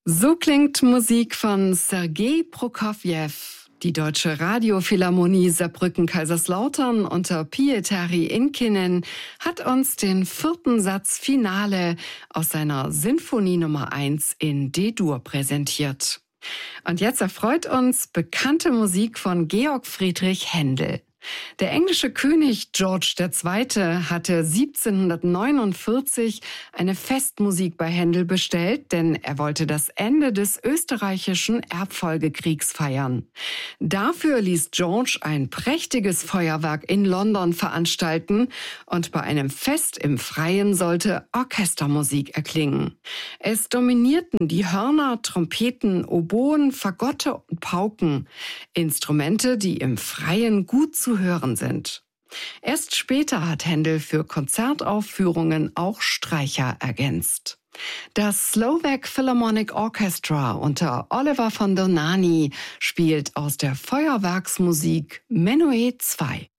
So klingt Musik von Sergei Prokofjew. Die Deutsche Radiophilharmonie Saarbrücken-Kaiserslautern unter Pietari Inkinen hat uns den 4. Satz Finale aus seiner Sinfonie Nummer 1 in D-Dur präsentiert. Und jetzt erfreut uns bekannte Musik von Georg Friedrich Händel. Der englische König George II. Hatte 1749 eine Festmusik bei Händel bestellt, denn er wollte das Ende des österreichischen Erbfolgekriegs feiern. Dafür ließ George ein prächtiges Feuerwerk in London veranstalten und bei einem Fest im Freien sollte Orchestermusik erklingen. Es dominierten die Hörner, Trompeten, Oboen, Fagotte und Pauken, Instrumente, die im Freien gut zu hören sind. Erst später hat Händel für Konzertaufführungen auch Streicher ergänzt. Das Slovak Philharmonic Orchestra unter Oliver von Dohnányi spielt aus der Feuerwerksmusik Menuet II.